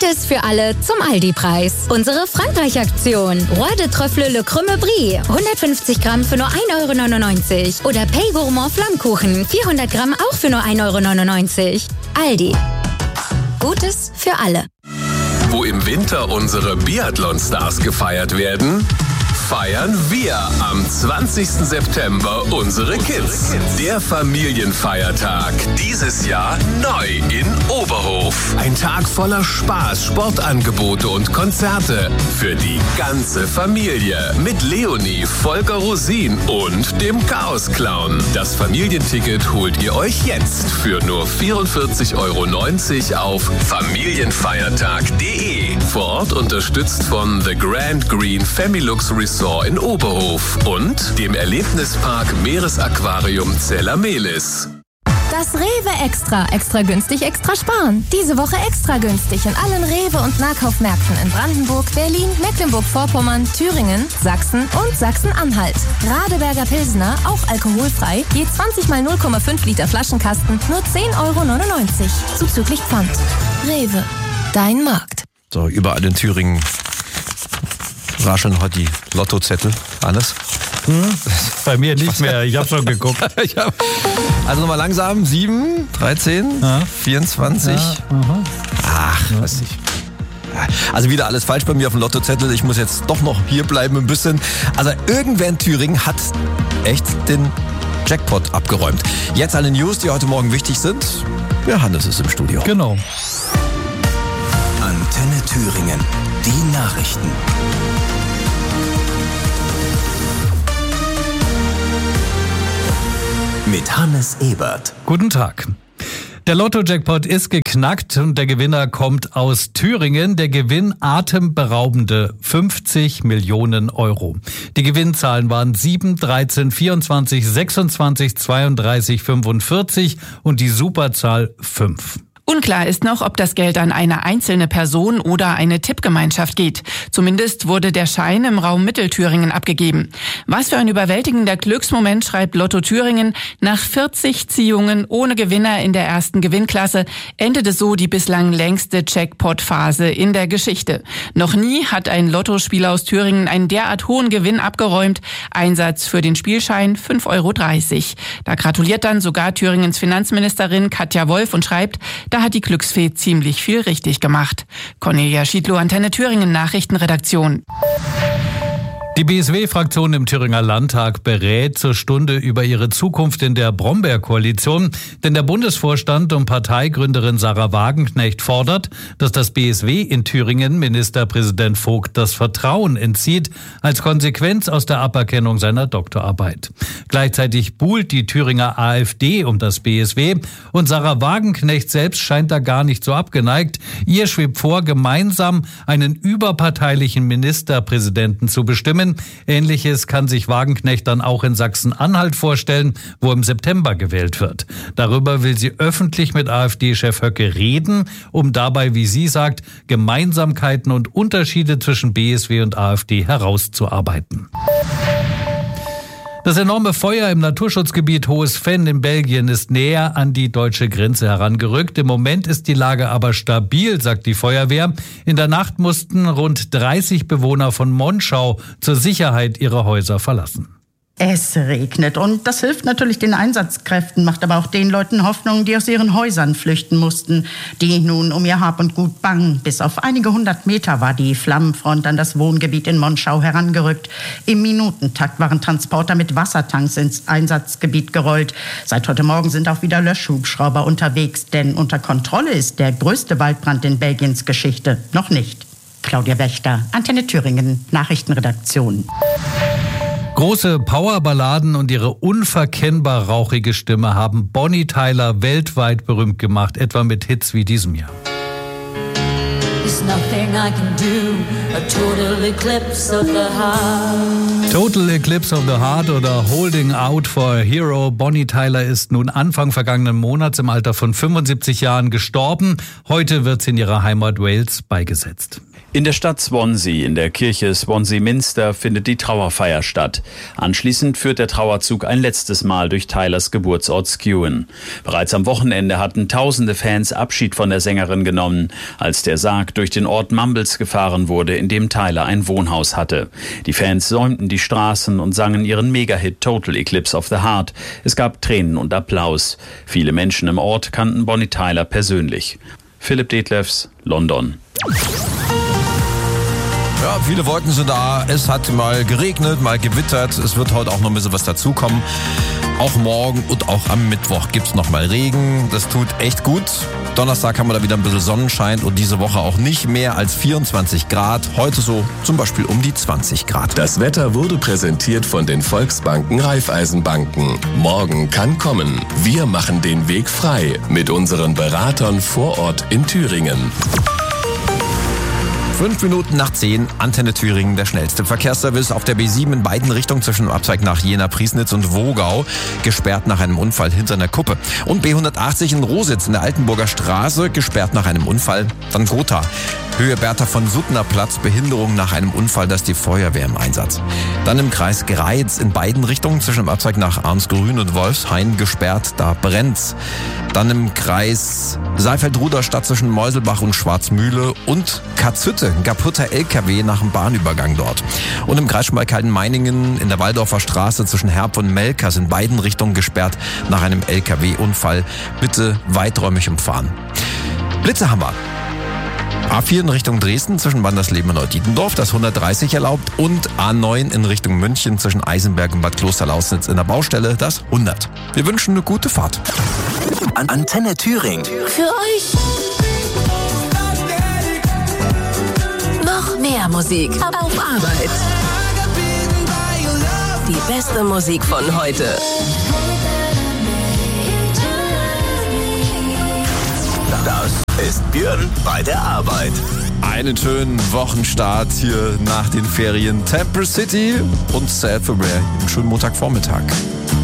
Gutes für alle zum Aldi-Preis. Unsere Frankreich-Aktion. Roi de Trüffle Le Crème Brie. 150 Gramm für nur 1,99 €. Oder Pay Gourmand Flammkuchen. 400 Gramm auch für nur 1,99 €. Aldi. Gutes für alle. Wo im Winter unsere Biathlon-Stars gefeiert werden, feiern wir am 20. September unsere Kids. Der Familienfeiertag. Dieses Jahr neu in Oberhof. Ein Tag voller Spaß, Sportangebote und Konzerte für die ganze Familie. Mit Leonie, Volker Rosin und dem Chaos-Clown. Das Familienticket holt ihr euch jetzt für nur 44,90 € auf familienfeiertag.de. Vor Ort unterstützt von The Grand Green Familux Resort in Oberhof und dem Erlebnispark Meeresaquarium Zellamelis. Das Rewe Extra. Extra günstig, extra sparen. Diese Woche extra günstig in allen Rewe- und Nahkaufmärkten in Brandenburg, Berlin, Mecklenburg-Vorpommern, Thüringen, Sachsen und Sachsen-Anhalt. Radeberger Pilsner, auch alkoholfrei, je 20 mal 0,5 Liter Flaschenkasten, nur 10,99 € zuzüglich Pfand. Rewe, dein Markt. So, überall in Thüringen rascheln heute die Lottozettel. Hannes? Bei mir nicht mehr, ich habe schon geguckt. Also nochmal langsam, 7, 13, 24. Ja, Ach, weiß nicht. Also wieder alles falsch bei mir auf dem Lottozettel. Ich muss jetzt doch noch hier bleiben ein bisschen. Also irgendwer in Thüringen hat echt den Jackpot abgeräumt. Jetzt alle News, die heute Morgen wichtig sind. Ja, Hannes ist im Studio. Genau. Antenne Thüringen. Die Nachrichten. Mit Hannes Ebert. Guten Tag. Der Lotto-Jackpot ist geknackt und der Gewinner kommt aus Thüringen. Der Gewinn atemberaubende 50 Millionen €. Die Gewinnzahlen waren 7, 13, 24, 26, 32, 45 und die Superzahl 5. Unklar ist noch, ob das Geld an eine einzelne Person oder eine Tippgemeinschaft geht. Zumindest wurde der Schein im Raum Mittelthüringen abgegeben. Was für ein überwältigender Glücksmoment, schreibt Lotto Thüringen. Nach 40 Ziehungen ohne Gewinner in der ersten Gewinnklasse endete so die bislang längste Jackpot-Phase in der Geschichte. Noch nie hat ein Lottospieler aus Thüringen einen derart hohen Gewinn abgeräumt. Einsatz für den Spielschein 5,30 €. Da gratuliert dann sogar Thüringens Finanzministerin Katja Wolf und schreibt, da hat die Glücksfee ziemlich viel richtig gemacht. Cornelia Schiedlow, Antenne Thüringen Nachrichtenredaktion. Die BSW-Fraktion im Thüringer Landtag berät zur Stunde über ihre Zukunft in der Brombeer-Koalition. Denn der Bundesvorstand und Parteigründerin Sarah Wagenknecht fordert, dass das BSW in Thüringen Ministerpräsident Vogt das Vertrauen entzieht, als Konsequenz aus der Aberkennung seiner Doktorarbeit. Gleichzeitig buhlt die Thüringer AfD um das BSW und Sarah Wagenknecht selbst scheint da gar nicht so abgeneigt. Ihr schwebt vor, gemeinsam einen überparteilichen Ministerpräsidenten zu bestimmen. Ähnliches kann sich Wagenknecht dann auch in Sachsen-Anhalt vorstellen, wo im September gewählt wird. Darüber will sie öffentlich mit AfD-Chef Höcke reden, um dabei, wie sie sagt, Gemeinsamkeiten und Unterschiede zwischen BSW und AfD herauszuarbeiten. Das enorme Feuer im Naturschutzgebiet Hohes Venn in Belgien ist näher an die deutsche Grenze herangerückt. Im Moment ist die Lage aber stabil, sagt die Feuerwehr. In der Nacht mussten rund 30 Bewohner von Monschau zur Sicherheit ihre Häuser verlassen. Es regnet und das hilft natürlich den Einsatzkräften, macht aber auch den Leuten Hoffnung, die aus ihren Häusern flüchten mussten, die nun um ihr Hab und Gut bangen. Bis auf einige 100 Meter war die Flammenfront an das Wohngebiet in Monschau herangerückt. Im Minutentakt waren Transporter mit Wassertanks ins Einsatzgebiet gerollt. Seit heute Morgen sind auch wieder Löschhubschrauber unterwegs, denn unter Kontrolle ist der größte Waldbrand in Belgiens Geschichte noch nicht. Claudia Wächter, Antenne Thüringen, Nachrichtenredaktion. Große Powerballaden und ihre unverkennbar rauchige Stimme haben Bonnie Tyler weltweit berühmt gemacht, etwa mit Hits wie diesem Jahr. Total Eclipse of the Heart oder Holding Out for a Hero. Bonnie Tyler ist nun Anfang vergangenen Monats im Alter von 75 Jahren gestorben. Heute wird sie in ihrer Heimat Wales beigesetzt. In der Stadt Swansea, in der Kirche Swansea Minster, findet die Trauerfeier statt. Anschließend führt der Trauerzug ein letztes Mal durch Tylers Geburtsort Skewen. Bereits am Wochenende hatten tausende Fans Abschied von der Sängerin genommen, als der Sarg durch den Ort Mumbles gefahren wurde, in dem Tyler ein Wohnhaus hatte. Die Fans säumten die Straßen und sangen ihren Megahit Total Eclipse of the Heart. Es gab Tränen und Applaus. Viele Menschen im Ort kannten Bonnie Tyler persönlich. Philipp Detlefs, London. Ja, viele Wolken sind da. Es hat mal geregnet, mal gewittert. Es wird heute auch noch ein bisschen was dazukommen. Auch morgen und auch am Mittwoch gibt's noch mal Regen. Das tut echt gut. Donnerstag haben wir da wieder ein bisschen Sonnenschein und diese Woche auch nicht mehr als 24 Grad. Heute so zum Beispiel um die 20 Grad. Das Wetter wurde präsentiert von den Volksbanken Raiffeisenbanken. Morgen kann kommen. Wir machen den Weg frei mit unseren Beratern vor Ort in Thüringen. 5 Minuten nach 10, Antenne Thüringen, der schnellste Verkehrsservice auf der B7 in beiden Richtungen zwischen dem Abzweig nach Jena, Priesnitz und Wogau, gesperrt nach einem Unfall hinter einer Kuppe. Und B180 in Rositz in der Altenburger Straße, gesperrt nach einem Unfall. Dann Gotha, Höhe Bertha von Suttner Platz, Behinderung nach einem Unfall, da ist die Feuerwehr im Einsatz. Dann im Kreis Greiz in beiden Richtungen zwischen dem Abzweig nach Arnsgrün und Wolfshain, gesperrt, da brennt's. Dann im Kreis Saalfeld-Ruderstadt zwischen Meuselbach und Schwarzmühle und Katzhütte, ein kaputter LKW nach dem Bahnübergang dort. Und im Kreis Schmalkalden-Meiningen in der Waldorfer Straße zwischen Herb und Melkers in beiden Richtungen gesperrt nach einem LKW-Unfall. Bitte weiträumig umfahren. Blitze haben wir. A4 in Richtung Dresden zwischen Wandersleben und Neudietendorf, das 130 erlaubt, und A9 in Richtung München zwischen Eisenberg und Bad Klosterlausnitz in der Baustelle, das 100. Wir wünschen eine gute Fahrt. Antenne Thüringen. Für euch. Noch mehr Musik auf Arbeit. Die beste Musik von heute. Das ist Björn bei der Arbeit. Einen schönen Wochenstart hier nach den Ferien. Temple City und Self-Aware. Einen schönen Montagvormittag.